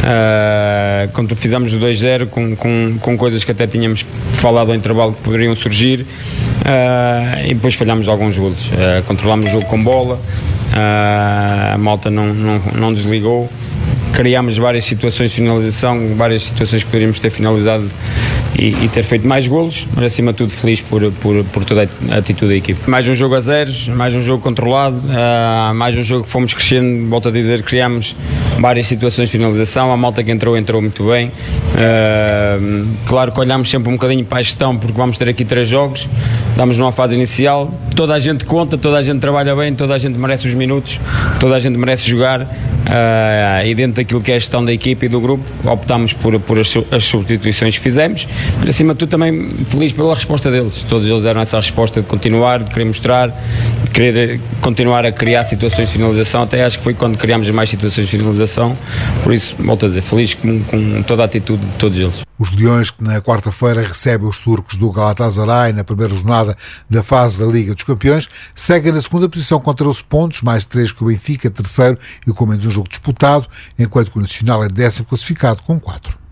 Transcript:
Quando fizemos o 2-0 com coisas que até tínhamos falado ao intervalo que poderiam surgir, e depois falhámos alguns golos. Controlámos o jogo com bola, a malta não desligou, criámos várias situações de finalização, várias situações que poderíamos ter finalizado e ter feito mais golos, mas acima de tudo feliz por toda a atitude da equipe. Mais um jogo a zeros, mais um jogo controlado, mais um jogo que fomos crescendo, volto a dizer, criámos várias situações de finalização, a malta que entrou muito bem. Claro que olhámos sempre um bocadinho para a gestão, porque vamos ter aqui 3 jogos, estamos numa fase inicial, toda a gente conta, toda a gente trabalha bem, toda a gente merece os minutos, toda a gente merece jogar, e dentro daquilo que é a gestão da equipe e do grupo, optámos por as substituições que fizemos, mas acima de tudo também feliz pela resposta deles. Todos eles deram essa resposta de continuar, de querer mostrar, de querer continuar a criar situações de finalização. Até acho que foi quando criámos mais situações de finalização, por isso, volto a dizer, feliz com toda a atitude de todos eles. Os Leões, que na quarta-feira recebem os turcos do Galatasaray na primeira jornada da fase da Liga dos Campeões, seguem na segunda posição com 13 pontos, mais 3 que o Benfica, terceiro e com menos um jogo disputado, enquanto que o Nacional é 10º classificado com 4.